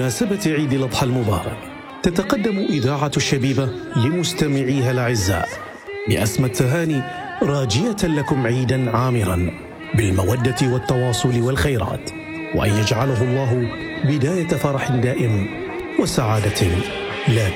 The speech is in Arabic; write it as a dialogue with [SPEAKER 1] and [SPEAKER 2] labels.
[SPEAKER 1] بمناسبة عيد الأضحى المبارك، تتقدم إذاعة الشبيبة لمستمعيها الأعزاء بأسمى التهاني، راجية لكم عيدا عامرا بالمودة والتواصل والخيرات، وأن يجعله الله بداية فرح دائم وسعادة لا